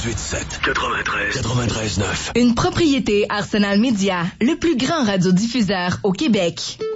93 9. Une propriété Arsenal Media, le plus grand radiodiffuseur au Québec.